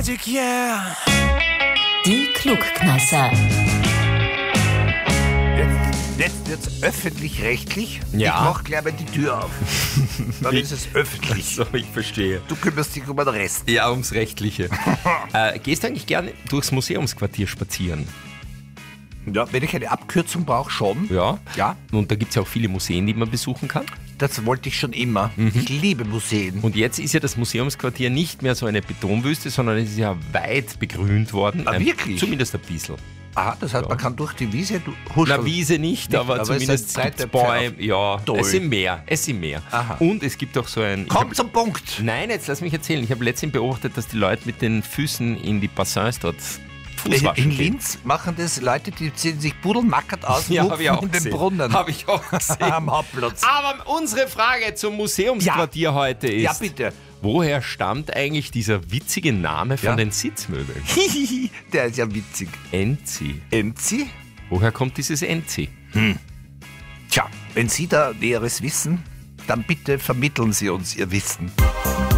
Magic, yeah. Die Klugkneisser. Jetzt wird's öffentlich-rechtlich. Ja. Ich mach gleich mal die Tür auf. Dann ist es öffentlich. So, ich verstehe. Du kümmerst dich um den Rest. Ja, ums Rechtliche. Gehst du eigentlich gerne durchs Museumsquartier spazieren? Ja, wenn ich eine Abkürzung brauche, schon. Ja. Ja, Und da gibt es ja auch viele Museen, die man besuchen kann. das wollte ich schon immer. Ich liebe Museen. Und jetzt ist ja das Museumsquartier nicht mehr so eine Betonwüste, sondern es ist ja weit begrünt worden. Ah, wirklich? Zumindest ein bisschen. Aha, das heißt, man kann durch die Wiese huscheln. Na, Wiese nicht, aber aber zumindest es sind gibt's breite Bäume. Pferde. Ja, Toll. es sind mehr. Aha. Und es gibt auch so ein... Komm zum Punkt. Nein, jetzt lass mich erzählen. Ich habe letztens beobachtet, dass die Leute mit den Füßen in die Bassins dort Fuß waschen In gehen. Linz machen das Leute, die ziehen sich pudelnackert aus Ja, habe ich auch in den gesehen. Brunnen Habe ich auch gesehen. am Hauptplatz. Aber unsere Frage zum Museumsquartier heute ist... Ja, bitte. Woher stammt eigentlich dieser witzige Name von Ja. den Sitzmöbeln? Der ist ja witzig. Enzi. Enzi? Woher kommt dieses Enzi? Tja, wenn Sie da Näheres wissen, dann bitte vermitteln Sie uns Ihr Wissen.